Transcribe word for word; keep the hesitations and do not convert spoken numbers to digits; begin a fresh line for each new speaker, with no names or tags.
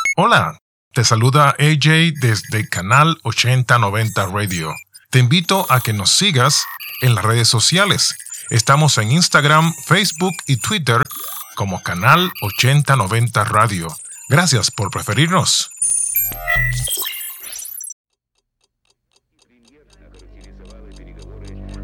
Hola, te saluda A J desde Canal ochenta noventa Radio. Te invito a que nos sigas en las redes sociales. Estamos en Instagram, Facebook y Twitter como Canal ochenta noventa Radio. Gracias por preferirnos.